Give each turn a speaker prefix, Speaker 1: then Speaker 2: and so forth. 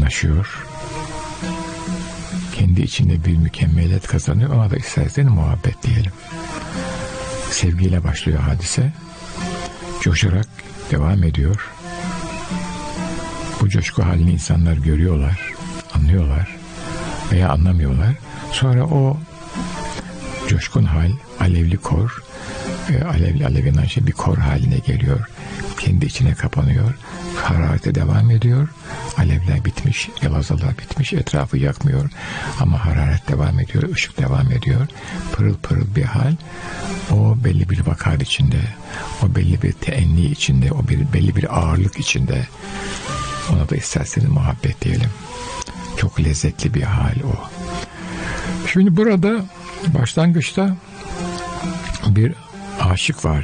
Speaker 1: olgunlaşıyor. Kendi içinde bir mükemmeliyet kazanıyor. Ona da isterseniz muhabbet diyelim. Sevgiyle başlıyor hadise. Coşarak devam ediyor. Bu coşku halini insanlar görüyorlar, anlıyorlar veya anlamıyorlar. Sonra o coşkun hal, alevli kor, alevli yanan şey bir kor haline geliyor. Kendi içine kapanıyor. Hararete devam ediyor. Alevler bitmiş, yalazalar bitmiş, etrafı yakmıyor. Ama hararet devam ediyor, ışık devam ediyor. Pırıl pırıl bir hal. O belli bir vakar içinde, o belli bir teenni içinde, o belli bir ağırlık içinde. Ona da isterseniz muhabbet diyelim. Çok lezzetli bir hal o. Şimdi burada başlangıçta bir aşık var.